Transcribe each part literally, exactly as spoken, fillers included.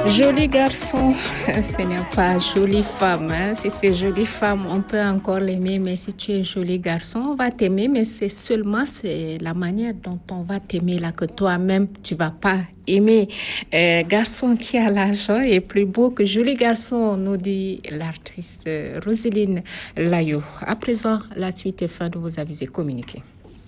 Joli garçon, ce n'est pas jolie femme. Hein. Si c'est jolie femme, on peut encore l'aimer, mais si tu es joli garçon, on va t'aimer, mais c'est seulement c'est la manière dont on va t'aimer là que toi-même tu vas pas aimer. Euh, garçon qui a l'argent est plus beau que joli garçon, nous dit l'artiste Roselyne Layo. À présent, la suite est fin de vos avis et communiqués.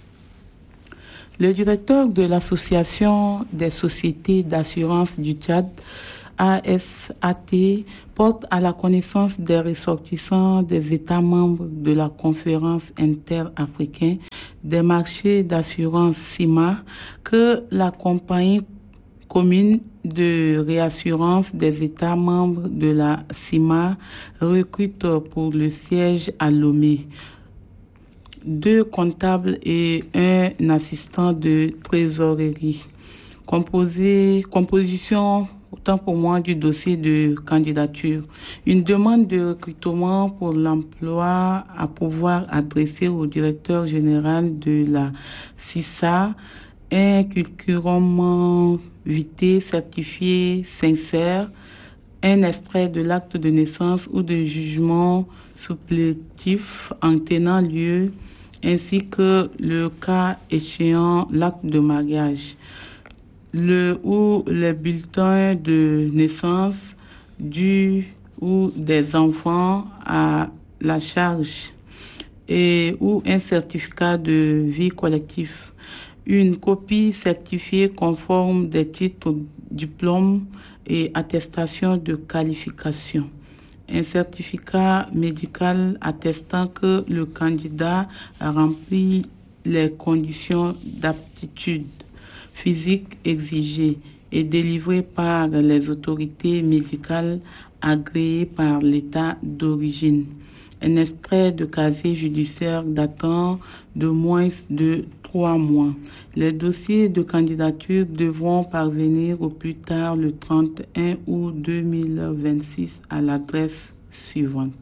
Le directeur de l'Association des sociétés d'assurance du Tchad, A S A T, porte à la connaissance des ressortissants des États membres de la conférence interafricaine des marchés d'assurance C I M A que la compagnie commune de réassurance des États membres de la C I M A recrute pour le siège à Lomé deux comptables et un assistant de trésorerie. Composé, composition, autant pour moi, du dossier de candidature. Une demande de recrutement pour l'emploi à pouvoir adresser au directeur général de la C I S A, un curriculum vitae certifié sincère, un extrait de l'acte de naissance ou de jugement supplétif en tenant lieu, ainsi que le cas échéant l'acte de mariage, le ou les bulletins de naissance du ou des enfants à la charge et ou un certificat de vie collectif, une copie certifiée conforme des titres, diplômes et attestations de qualification. Un certificat médical attestant que le candidat a rempli les conditions d'aptitude physique exigées et délivré par les autorités médicales agréées par l'État d'origine. Un extrait de casier judiciaire datant de moins de trois mois. Les dossiers de candidature devront parvenir au plus tard le trente et un août deux mille vingt-six à l'adresse suivante.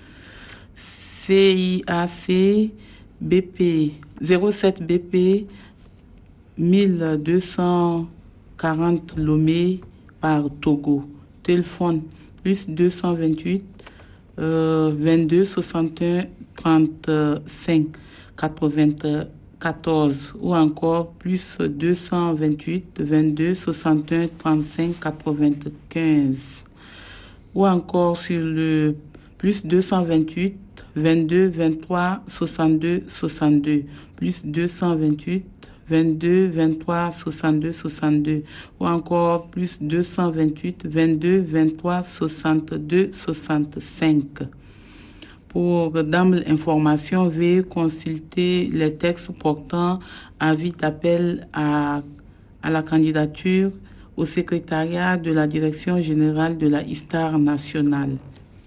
C I A C B P zéro sept B P mille deux cent quarante Lomé par Togo. Téléphone plus deux cent vingt-huit euh, vingt-deux soixante et un trente-cinq quatre-vingt-quatorze ou encore plus deux cent vingt-huit vingt-deux soixante et un trente-cinq quatre-vingt-quinze ou encore sur le plus deux cent vingt-huit vingt-deux vingt-trois soixante-deux soixante-deux plus deux cent vingt-huit vingt-deux vingt-trois soixante-deux soixante-deux ou encore plus deux cent vingt-huit vingt-deux vingt-trois soixante-deux soixante-cinq. Pour d'ample information, veuillez consulter les textes portant avis d'appel à, à la candidature au secrétariat de la Direction générale de la Histoire nationale.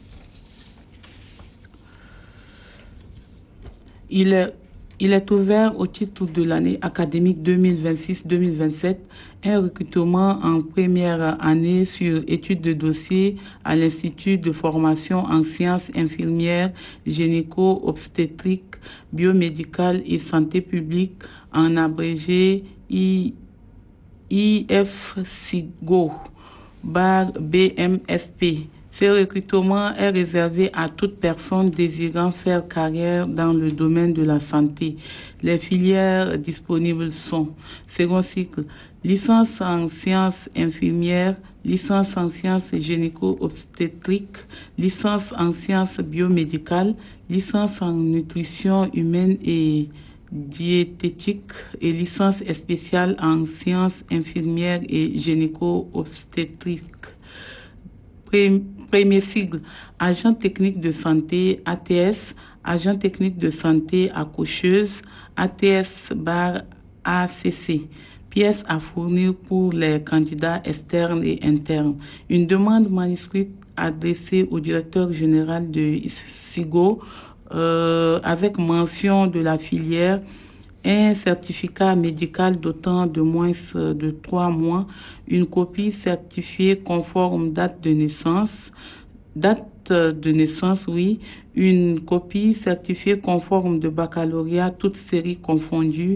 Il est Il est ouvert au titre de l'année académique deux mille vingt-six deux mille vingt-sept un recrutement en première année sur études de dossier à l'Institut de formation en sciences infirmières, gynéco-obstétriques, biomédicales et santé publique, en abrégé I F S I G O, barre B M S P. Ce recrutement est réservé à toute personne désirant faire carrière dans le domaine de la santé. Les filières disponibles sont second cycle, licence en sciences infirmières, licence en sciences gynéco-obstétriques, licence en sciences biomédicales, licence en nutrition humaine et diététique et licence spéciale en sciences infirmières et gynéco-obstétriques. Premier sigle, agent technique de santé, A T S, agent technique de santé accoucheuse, A T S barre A C C. Pièces à fournir pour les candidats externes et internes. Une demande manuscrite adressée au directeur général de SIGO euh, avec mention de la filière, un certificat médical datant de moins de trois mois, une copie certifiée conforme date de naissance, date de naissance, oui, une copie certifiée conforme de baccalauréat, toutes séries confondues,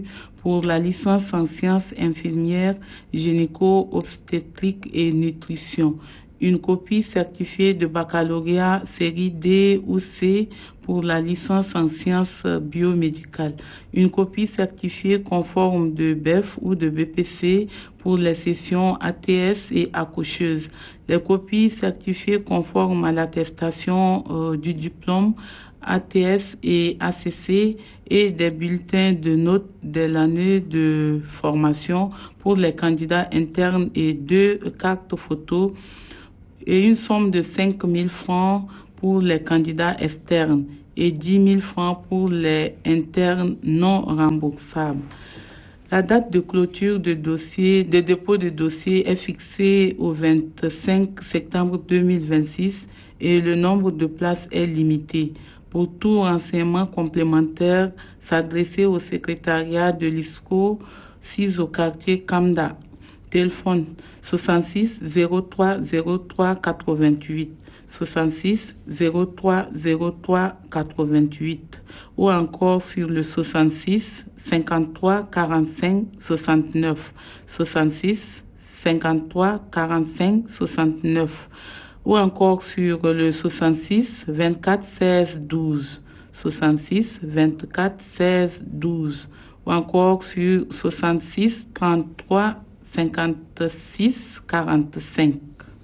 pour la licence en sciences infirmières, gynéco-obstétrique et nutrition. Une copie certifiée de baccalauréat série D ou C pour la licence en sciences biomédicales. Une copie certifiée conforme de B E F ou de B P C pour les sessions A T S et accoucheuse. Les copies certifiées conformes à l'attestation euh, du diplôme A T S et A C C et des bulletins de notes de l'année de formation pour les candidats internes et deux cartes photos et une somme de cinq mille francs pour les candidats externes et dix mille francs pour les internes non remboursables. La date de clôture de dossier, de dépôt de dossier est fixée au vingt-cinq septembre deux mille vingt-six et le nombre de places est limité. Pour tout renseignement complémentaire, s'adresser au secrétariat de l'I S C O, six au quartier Kamda. Téléphone soixante-six zéro trois zéro trois quatre-vingt-huit, soixante-six zéro trois zéro trois quatre-vingt-huit ou encore sur le soixante-six cinquante-trois quarante-cinq soixante-neuf, soixante-six cinquante-trois quarante-cinq soixante-neuf ou encore sur le soixante-six vingt-quatre seize douze, soixante-six vingt-quatre seize douze ou encore sur soixante-six trente-trois cinquante-six quarante-cinq.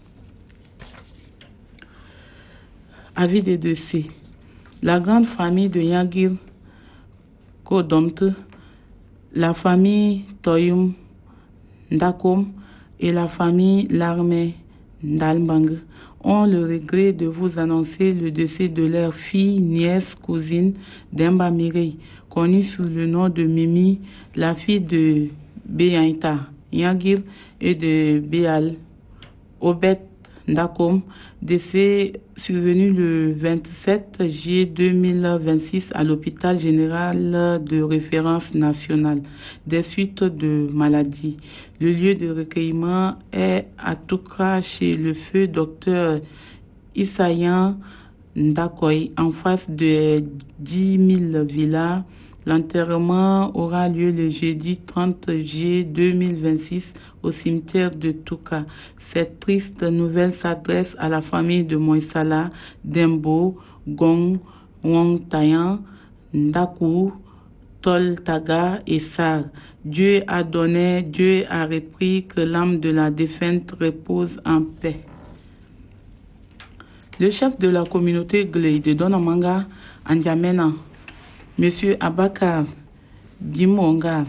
Avis des dossiers. La grande famille de Yagir Kodomte, la famille Toyum Ndakom et la famille Larmé Ndalbang ont le regret de vous annoncer le décès de leur fille, nièce, cousine Demba Mireille, connue sous le nom de Mimi, la fille de Beyaïta Yagir et de Béal Obet Ndakom, décès survenu le vingt-sept juillet deux mille vingt-six à l'hôpital général de référence nationale des suites de maladie. Le lieu de recueillement est à Toukra chez le feu docteur Issayan Ndakoy en face de dix mille villas. L'enterrement aura lieu le jeudi trente juillet deux mille vingt-six au cimetière de Touka. Cette triste nouvelle s'adresse à la famille de Moïsala, Dembo, Gong, Wong Tayan, Ndakou, Tol Taga et Sar. Dieu a donné, Dieu a repris, que l'âme de la défunte repose en paix. Le chef de la communauté Gley de Donamanga, N'Djamena, Monsieur Abakar Dimongar,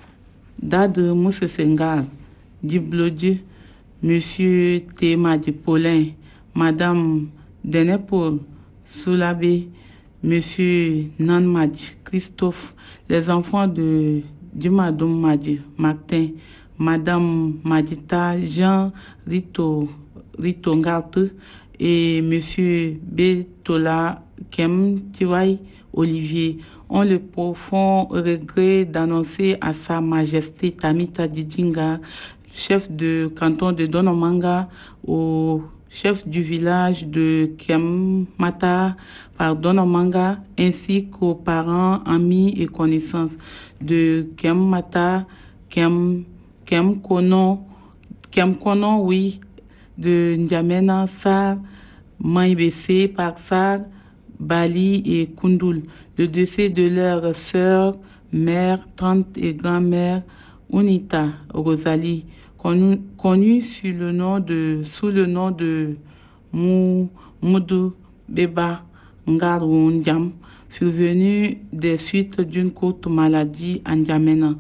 Dade Moussesengar, Diblodi, Monsieur Tema Paulin, Madame Denepol Soulabé, Monsieur Nanmadji Christophe, les enfants de Dimadoum Madji Martin, Madame Madita Jean Rito Ritongarte et Monsieur Betola Kem Tiwai Olivier ont le profond regret d'annoncer à Sa Majesté Tamita Didinga, chef de canton de Donomanga, au chef du village de Kemata par Donomanga, ainsi qu'aux parents, amis et connaissances de Kemata, Kem, Kemkono, Kemkono, oui, de N'Djamena, Sar, Maïbessé, Paksar, Bali et Kundul, le décès de leur sœur, mère, tante et grand-mère, Unita Rosalie, connue connu sous le nom de, sous le nom de Mou, Moudou Beba Ngarundjam, survenue des suites d'une courte maladie à N'Djamena.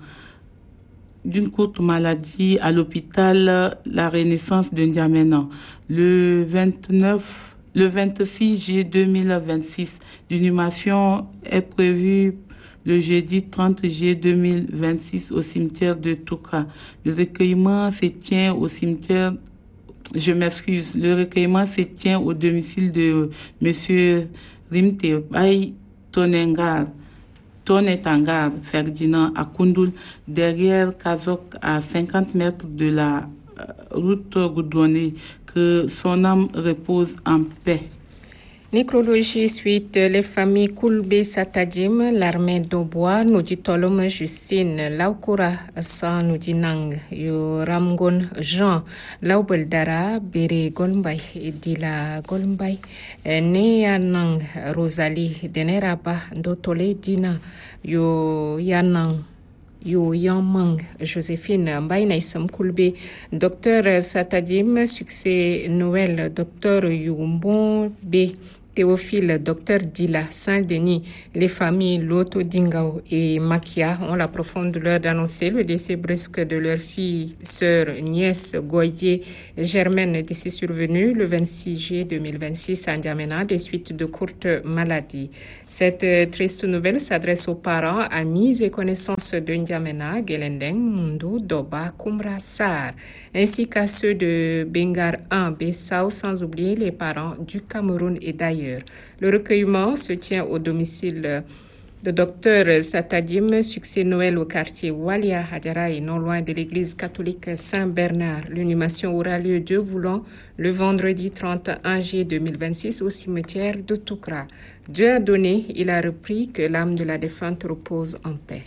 D'une courte maladie à l'hôpital La Renaissance de N'Djamena. Le vingt-neuf Le vingt-six juillet deux mille vingt-six, l'inhumation est prévue le jeudi trente juillet deux mille vingt-six au cimetière de Toukra. Le recueillement se tient au cimetière, je m'excuse, le recueillement se tient au domicile de Monsieur Rimte Bay Tonengar, Tonetangar Ferdinand à Kundul, derrière Kazok à cinquante mètres de la route goudronnée. Que son âme repose en paix. Nécrologie suite les familles Koulbé Satadim, l'armée d'Obois, nous dit Tolom Justine, Laukura San nous dit Nang, Yo Ramgon Jean, Laubeldara, Bere Golmbay, Dila Golmbay, Nea Nang, Rosalie, Deneraba, Dotole Dina, Yo Yanang. Yo Yamang, Joséphine Mbaïnaïsam Koulbé, docteur Satadim, succès Noël, docteur Yumbon B. Théophile, docteur Dila, Saint-Denis, les familles Loto Dingao et Makia ont la profonde douleur d'annoncer le décès brusque de leur fille, sœur, nièce, Goyer, Germaine, décès survenu le vingt-six juillet deux mille vingt-six à N'Djamena des suites de courtes maladies. Cette triste nouvelle s'adresse aux parents, amis et connaissances de N'Djamena, Gelendeng, Mundu, Doba, Kumra, Sar, ainsi qu'à ceux de Bengar un, Bessau, sans oublier les parents du Cameroun et d'ailleurs. Le recueillement se tient au domicile de docteur Satadim, succès Noël au quartier Walia Hadjaraï, non loin de l'église catholique Saint-Bernard. L'inhumation aura lieu, Dieu voulant, le vendredi trente et un juillet deux mille vingt-six au cimetière de Toukra. Dieu a donné, il a repris, que l'âme de la défunte repose en paix.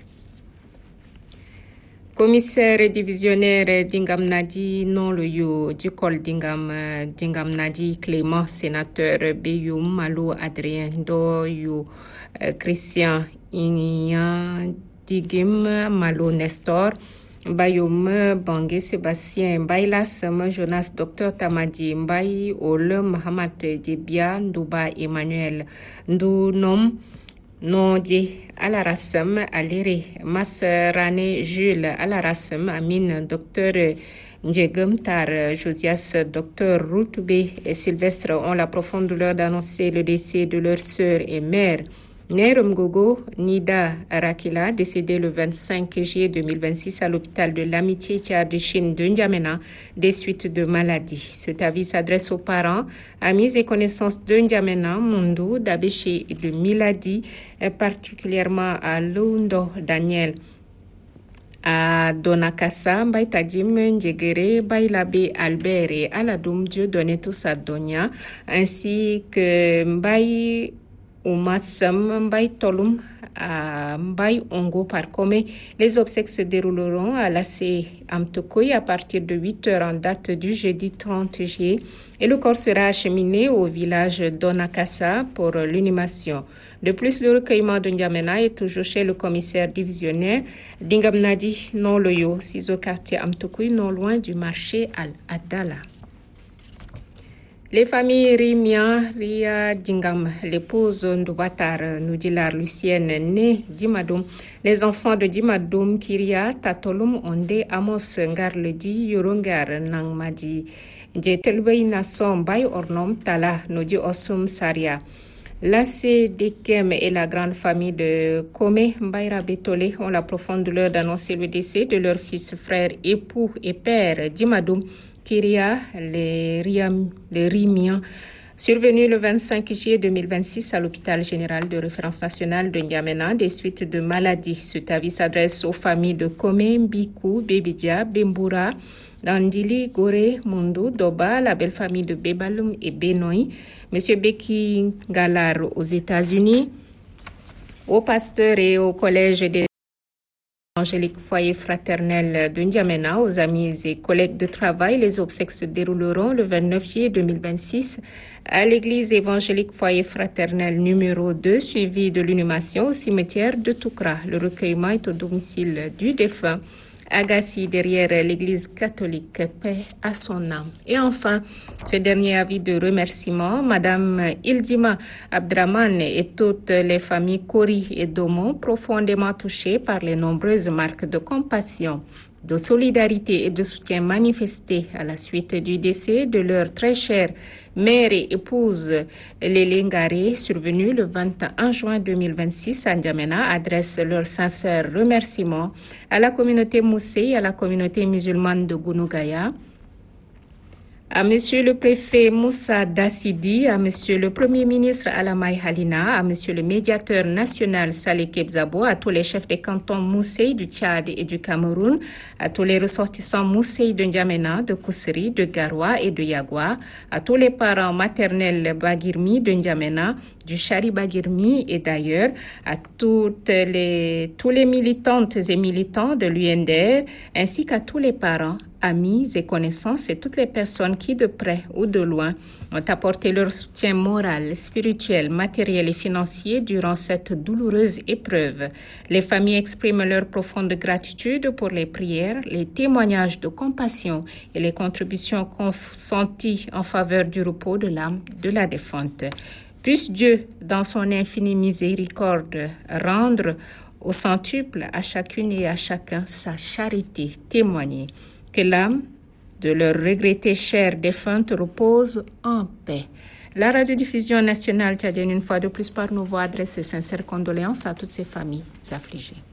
Commissaire divisionnaire Dingam Nadi, non le yo du col Dingam, Dingam Nadi Clément, sénateur Beyoum Malo Adrien Do yo Christian Ignan Digim Malo Nestor, Bayoum Bangé Sébastien Bailas Jonas Docteur Tamadi Mbaye Ole Mohamed Dibia Ndouba Emmanuel Ndounom Nodje Alarassam Aléré, Masrane Jules Alarassam Amine, docteur Ndjegum Tar, Josias, docteur Routoubé et Sylvestre ont la profonde douleur d'annoncer le décès de leur sœur et mère. Nerum Gogo Nida Rakila, décédée le vingt-cinq juillet deux mille vingt-six à l'hôpital de l'Amitié de Chine de N'Djamena des suites de maladie. Cet avis s'adresse aux parents, amis et connaissances de N'Djamena, Mundu, Dabéché et de Miladi, particulièrement à Lundo Daniel, à Donakassa, Mbaye Tadim, Ndjegere, Bailabe Albert et Aladoum Dieu donné tous à Donia, ainsi que Mbaye Oumassam Mbaye Tolum à Mbaye Ongo Parkome. Les obsèques se dérouleront à l'A C Amtokoy à partir de huit heures en date du jeudi trente juillet et le corps sera acheminé au village d'Onakassa pour l'inhumation. De plus, le recueillement de N'Djamena est toujours chez le commissaire divisionnaire Dingam Nadi, non loyo, six au quartier Amtokoy, non loin du marché Al-Adala. Les familles Rimia, Ria Dingam, l'épouse Ndoubatar, Noudilar Lucienne, née Dimadoum, les enfants de Dimadoum, Kiria, Tatolum, Onde, Amos, Ngarledi, Yorongar, Nangmadi, Djetelbey Nassom, Bay Ornom, Tala, Nodi Osum, Saria. Lassé Dekem et la grande famille de Kome, Mbaïra Betole ont la profonde douleur d'annoncer le décès de leur fils, frère, époux et père, Dimadoum, Kiria, les, Riam, les Rimians, survenu le vingt-cinq juillet deux mille vingt-six à l'hôpital général de référence nationale de N'Djamena des suites de maladies. Cet avis s'adresse aux familles de Kome, Mbikou, Bebidia, Bemboura, Dandili, Goré, Mundu, Doba, la belle famille de Bebalum et Benoï, M. Beki Galar aux États-Unis, au pasteur et au collège des Angélique Foyer Fraternel de N'Djamena, aux amis et collègues de travail. Les obsèques se dérouleront le vingt-neuf juillet deux mille vingt-six à l'église évangélique Foyer Fraternel numéro deux, suivi de l'inhumation au cimetière de Toukra. Le recueillement est au domicile du défunt Agassi, derrière l'église catholique. Paix à son âme. Et enfin, ce dernier avis de remerciement, Madame Ildima Abdraman et toutes les familles Kori et Domo, profondément touchées par les nombreuses marques de compassion, de solidarité et de soutien manifestés à la suite du décès de leur très chère mère et épouse Lélé Ngaré, survenue le vingt et un juin deux mille vingt-six à N'Djamena, adressent leurs sincères remerciements à la communauté Moussé et à la communauté musulmane de Gounougaya, À Monsieur le préfet Moussa Dassidi, à Monsieur le Premier ministre Alamaï Halina, à Monsieur le médiateur national Saleh Kebzabo, à tous les chefs des cantons Mousseï du Tchad et du Cameroun, à tous les ressortissants Mousseï de N'Djamena, de Kousseri, de Garoua et de Yagua, à tous les parents maternels Bagirmi de N'Djamena, du Chari Bagirmi et d'ailleurs, à toutes les, tous les militantes et militants de l'U N D R, ainsi qu'à tous les parents, amis et connaissances et toutes les personnes qui, de près ou de loin, ont apporté leur soutien moral, spirituel, matériel et financier durant cette douloureuse épreuve. Les familles expriment leur profonde gratitude pour les prières, les témoignages de compassion et les contributions consenties en faveur du repos de l'âme de la défunte. Puisse Dieu, dans son infinie miséricorde, rendre au centuple à chacune et à chacun sa charité témoignée. Que l'âme de leur regrettée chère défunte repose en paix. La radiodiffusion nationale tchadienne, une fois de plus par nos voix, adresse ses sincères condoléances à toutes ces familles affligées.